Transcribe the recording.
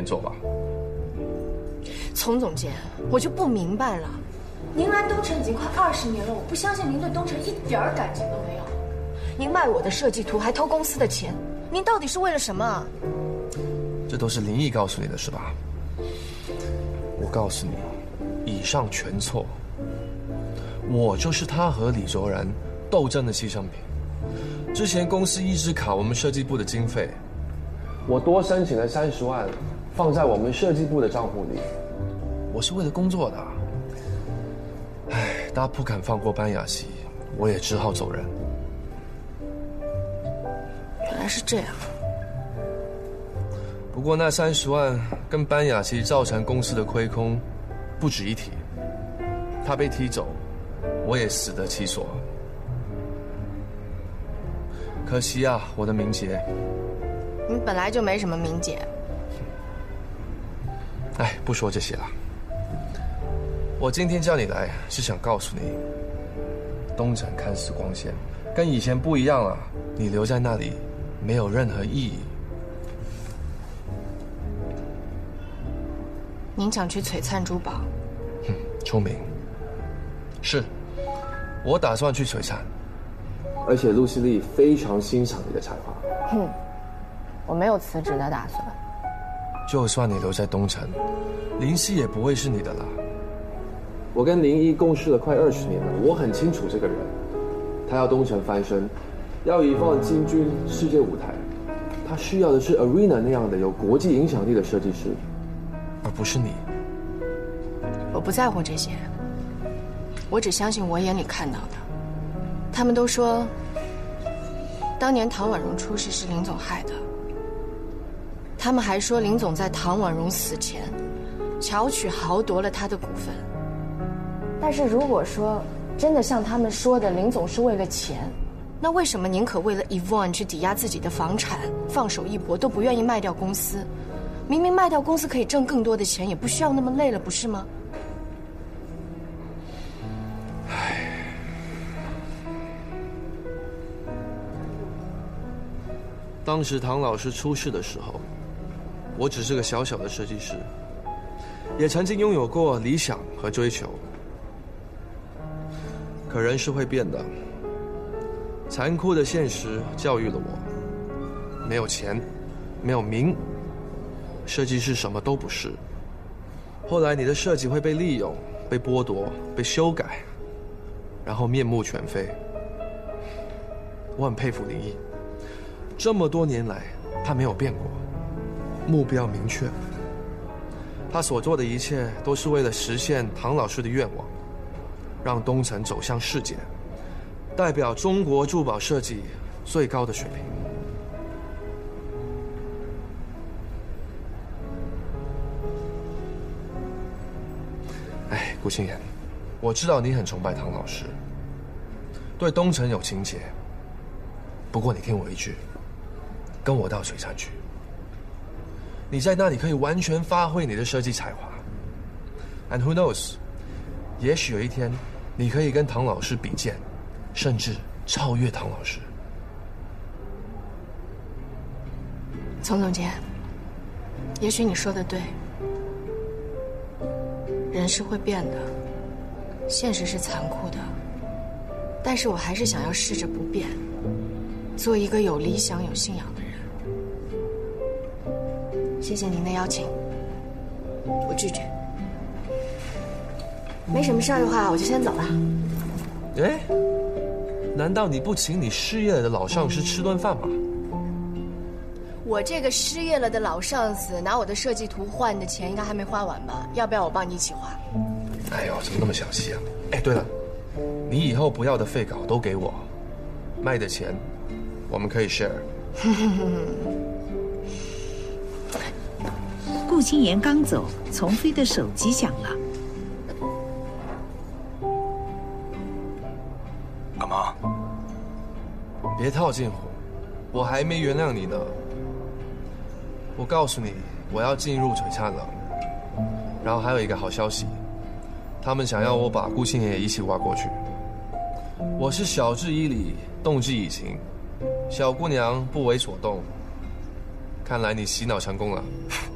做吧。 丛总监，我就不明白了，您来东城已经快20年了，我不相信您对东城一点感情都没有。您卖我的设计图，还偷公司的钱，您到底是为了什么？ 这都是林毅告诉你的是吧？我告诉你，以上全错。我就是他和李卓然斗争的牺牲品。之前公司一直卡我们设计部的经费，我多申请了30万，放在我们设计部的账户里。我是为了工作的。唉，大家不敢放过班雅琪，我也只好走人。 原来是这样。 不过那30万跟班雅琪造成公司的亏空不值一提。他被踢走，我也死得其所。可惜啊，我的名节。 你本来就没什么名节。 哎，不说这些了。我今天叫你来是想告诉你，东城看似光鲜，跟以前不一样了。你留在那里没有任何意义。 您想去璀璨珠宝？ 聪明。是，我打算去璀璨。 而且陆西丽非常欣赏你的才华。 我没有辞职的打算。 就算你留在东城，林夕也不会是你的了。 我跟林一共事了快20年了，我很清楚这个人。他要东城翻身，要以放进军世界舞台，他需要的是 Arena 那样的有国际影响力的设计师， 而不是你。 我不在乎这些，我只相信我眼里看到的。他们都说，当年唐婉容出事是林总害的。他们还说林总在唐婉容死前，巧取豪夺了他的股份。但是如果说真的像他们说的，林总是为了钱，那为什么宁可为了 Yvonne 去抵押自己的房产，放手一搏，都不愿意卖掉公司？明明卖掉公司可以挣更多的钱，也不需要那么累了，不是吗？ 当时唐老师出事的时候，我只是个小小的设计师，也曾经拥有过理想和追求。可人是会变的，残酷的现实教育了我，没有钱，没有名，设计师什么都不是。后来你的设计会被利用、被剥夺、被修改，然后面目全非。我很佩服林毅，这么多年来他没有变过，目标明确。他所做的一切都是为了实现唐老师的愿望，让东城走向世界，代表中国珠宝设计最高的水平。哎，顾心妍，我知道你很崇拜唐老师，对东城有情结。不过你听我一句，跟我到璀璨去。你在那里可以完全发挥你的设计才华 ，and who knows， 也许有一天，你可以跟唐老师比肩，甚至超越唐老师。 丛总监，也许你说的对，人是会变的，现实是残酷的，但是我还是想要试着不变，做一个有理想、有信仰的人。谢谢您的邀请，我拒绝。没什么事儿的话，我就先走了。 哎，难道你不请你失业了的老上司吃顿饭吗？ 我这个失业了的老上司拿我的设计图换的钱应该还没花完吧？要不要我帮你一起花？ 哎呦，怎么那么小气啊？哎，对了，你以后不要的废稿都给我，卖的钱我们可以 share。 顾清言刚走，丛飞的手机响了。 干嘛？ 别套近乎，我还没原谅你呢。我告诉你，我要进入璀璨了。然后还有一个好消息，他们想要我把顾清言也一起挖过去。我是晓之以理，动之以情，小姑娘不为所动。看来你洗脑成功了。